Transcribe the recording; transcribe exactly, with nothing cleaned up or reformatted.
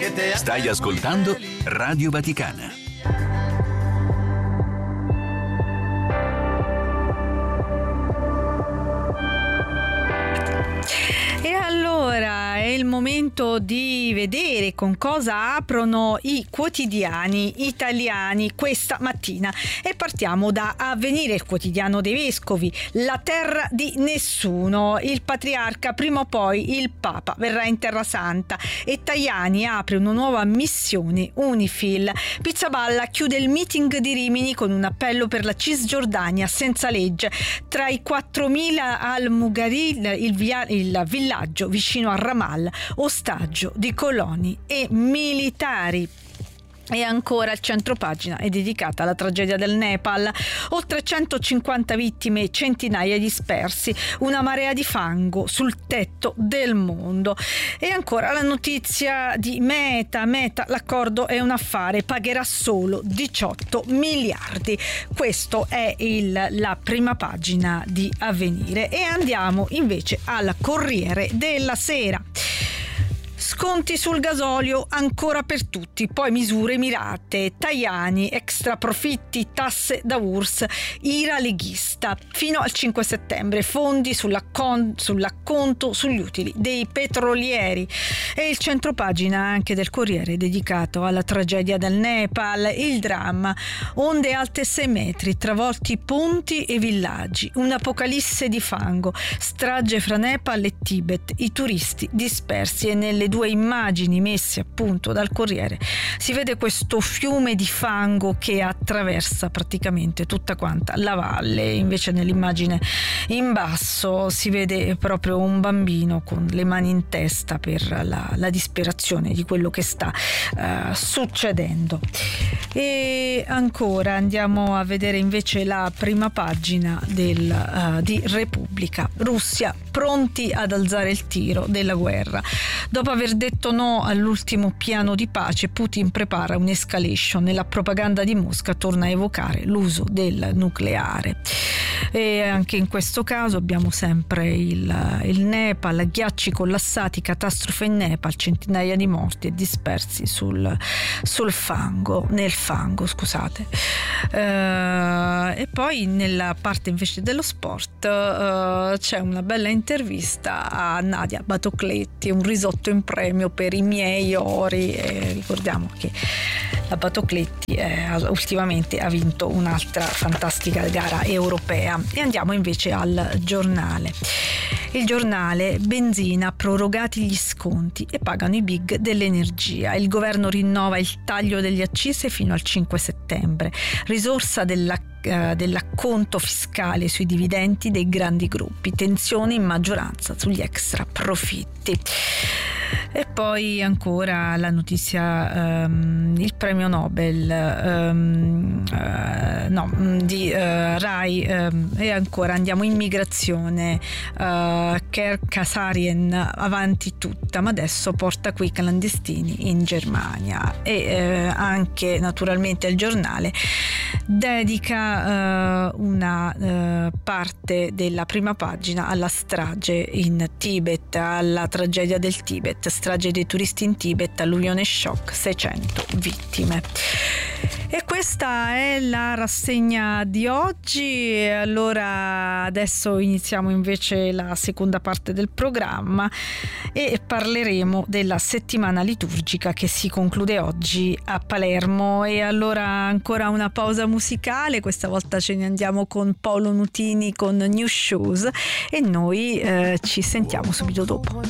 Stai ascoltando Radio Vaticana. E allora è il momento di vedere con cosa aprono i quotidiani italiani questa mattina e partiamo da Avvenire, il quotidiano dei vescovi, la terra di nessuno, il patriarca prima o poi il Papa verrà in Terra Santa e Tajani apre una nuova missione Unifil. Pizzaballa chiude il meeting di Rimini con un appello per la Cisgiordania senza legge. Tra i quattromila al Mugaril, il, via, il villaggio vicino a Ramallah, ostaggio di coloni e militari. E ancora il centropagina è dedicata alla tragedia del Nepal, oltre centocinquanta vittime e centinaia dispersi, una marea di fango sul tetto del mondo. E ancora la notizia di Meta, Meta l'accordo è un affare, pagherà solo diciotto miliardi. Questo è il, la prima pagina di Avvenire e andiamo invece al Corriere della Sera. Sconti sul gasolio ancora per tutti, poi misure mirate, Tajani, extra profitti, tasse da U R S S, ira leghista, fino al cinque settembre, fondi sull'accon- sull'acconto sugli utili dei petrolieri. E il centropagina anche del Corriere dedicato alla tragedia del Nepal, il dramma, onde alte sei metri, travolti ponti e villaggi, un'apocalisse di fango, strage fra Nepal e Tibet, i turisti dispersi e nelle due immagini messe appunto dal Corriere si vede questo fiume di fango che attraversa praticamente tutta quanta la valle. Invece nell'immagine in basso si vede proprio un bambino con le mani in testa per la, la disperazione di quello che sta uh, succedendo. E ancora andiamo a vedere invece la prima pagina del, uh, di Repubblica. Russia pronti ad alzare il tiro della guerra. Dopo aver detto no all'ultimo piano di pace, Putin prepara un'escalation e la propaganda di Mosca torna a evocare l'uso del nucleare. E anche in questo caso abbiamo sempre il, il Nepal, ghiacci collassati, catastrofe in Nepal, centinaia di morti e dispersi sul, sul fango, nel fango, scusate. Uh, e poi nella parte invece dello sport uh, c'è una bella intervista a Nadia Batocletti, un risotto in premio per i miei ori. E ricordiamo che la Batocletti eh, ultimamente ha vinto un'altra fantastica gara europea. E andiamo invece al Giornale. Il Giornale, benzina, prorogati gli sconti e pagano i big dell'energia. Il governo rinnova il taglio delle accise fino al cinque settembre. Risorsa della Uh, dell'acconto fiscale sui dividendi dei grandi gruppi, tensione in maggioranza sugli extra profitti. E poi ancora la notizia, um, il premio Nobel um, uh, no, di uh, Rai um, e ancora andiamo immigrazione, uh, Ker Kasarien avanti tutta, ma adesso porta qui clandestini in Germania. E uh, anche naturalmente il Giornale dedica Uh, una uh, parte della prima pagina alla strage in Tibet, alla tragedia del Tibet, strage dei turisti in Tibet, alluvione shock, seicento vittime. E questa è la rassegna di oggi. Allora adesso iniziamo invece la seconda parte del programma e parleremo della settimana liturgica che si conclude oggi a Palermo. E allora ancora una pausa musicale, questa volta ce ne andiamo con Paolo Nutini con New Shoes e noi eh, ci sentiamo subito dopo.